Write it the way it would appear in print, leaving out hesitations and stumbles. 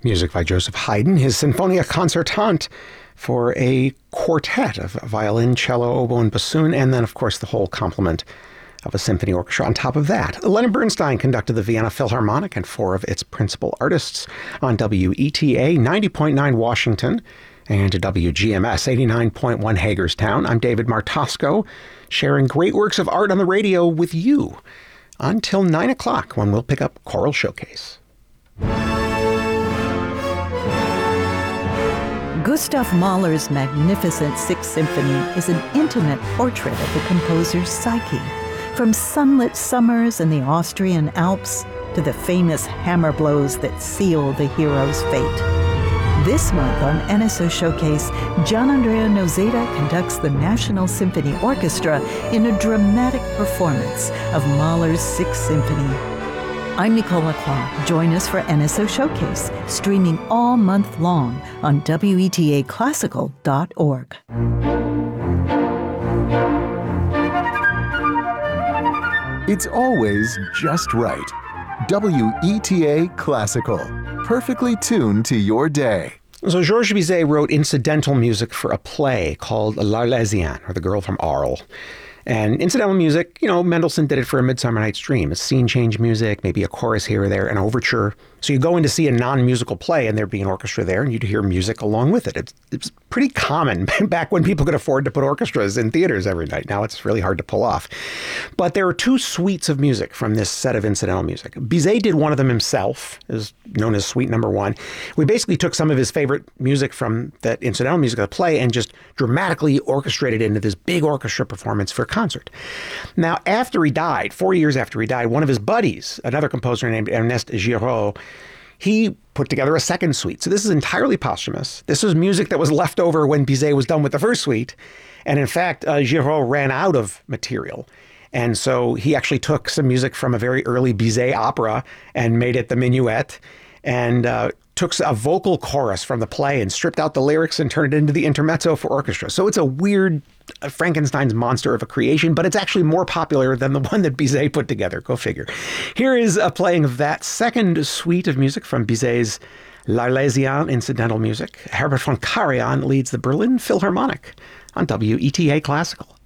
Music by Joseph Haydn, his Sinfonia Concertante for a quartet of violin, cello, oboe, and bassoon, and then, of course, the whole complement of a symphony orchestra on top of that. Leonard Bernstein conducted the Vienna Philharmonic and four of its principal artists on WETA 90.9 Washington and WGMS 89.1 Hagerstown. I'm David Martosco, sharing great works of art on the radio with you until 9 o'clock when we'll pick up Choral Showcase. Gustav Mahler's magnificent Sixth Symphony is an intimate portrait of the composer's psyche, from sunlit summers in the Austrian Alps to the famous hammer blows that seal the hero's fate. This month on NSO Showcase, Gianandrea Noseda conducts the National Symphony Orchestra in a dramatic performance of Mahler's Sixth Symphony. I'm Nicole Lacroix. Join us for NSO Showcase, streaming all month long on WETAClassical.org. It's always just right. WETA Classical, perfectly tuned to your day. So Georges Bizet wrote incidental music for a play called L'Arlésienne, or The Girl from Arles. And incidental music, Mendelssohn did it for A Midsummer Night's Dream. It's scene change music, maybe a chorus here or there, an overture. So you go in to see a non-musical play and there'd be an orchestra there and you'd hear music along with it. It's pretty common back when people could afford to put orchestras in theaters every night. Now it's really hard to pull off. But there are two suites of music from this set of incidental music. Bizet did one of them himself, is known as Suite Number 1. We basically took some of his favorite music from that incidental music of the play and just dramatically orchestrated it into this big orchestra performance for concert. Now, after he died, 4 years after he died, one of his buddies, another composer named Ernest Giraud, he put together a second suite. So this is entirely posthumous. This was music that was left over when Bizet was done with the first suite. And in fact, Giraud ran out of material. And so he actually took some music from a very early Bizet opera and made it the minuet, and took a vocal chorus from the play and stripped out the lyrics and turned it into the intermezzo for orchestra. So it's a weird Frankenstein's monster of a creation, but it's actually more popular than the one that Bizet put together. Go figure. Here is a playing of that second suite of music from Bizet's L'Arlésienne incidental music. Herbert von Karajan leads the Berlin Philharmonic on WETA Classical.